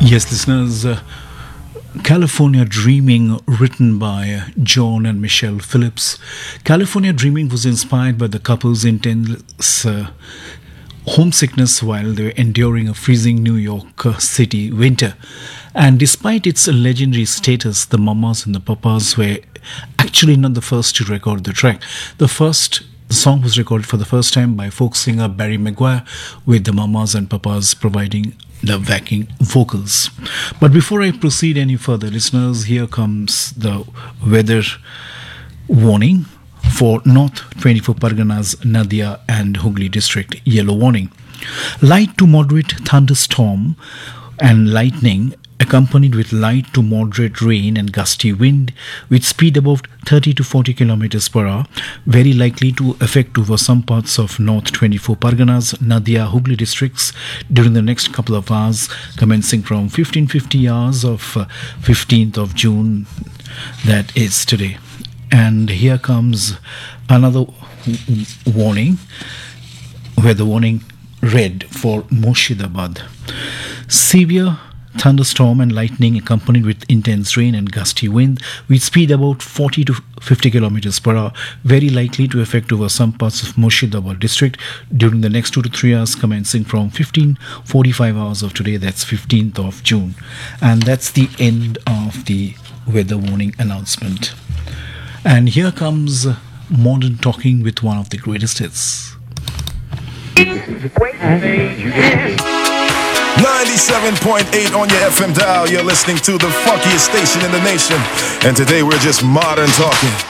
Yes, listeners, California Dreaming, written by John and Michelle Phillips. California Dreaming was inspired by the couple's intense homesickness while they were enduring a freezing New York City winter. And despite its legendary status, the Mamas and the Papas were actually not the first to record the track. The song was recorded for the first time by folk singer Barry Maguire, with the Mamas and Papas providing the backing vocals. But before I proceed any further, listeners, here comes the weather warning for North 24 Parganas, Nadia and Hooghly district. Yellow warning. Light to moderate thunderstorm and lightning accompanied with light to moderate rain and gusty wind with speed above 30 to 40 kilometers per hour, very likely to affect over some parts of North 24 Parganas, Nadia, Hooghly districts during the next couple of hours, commencing from 1550 hours of 15th of June, that is today. And here comes another warning, where the warning read for Murshidabad. Severe thunderstorm and lightning accompanied with intense rain and gusty wind with speed about 40 to 50 kilometers per hour, very likely to affect over some parts of Murshidabad district during the next 2 to 3 hours, commencing from 15:45 hours of today, that's 15th of June. And that's the end of the weather warning announcement. And here comes Modern Talking with one of the greatest hits. 97.8 on your FM dial. You're listening to the funkiest station in the nation. And today we're just modern talking.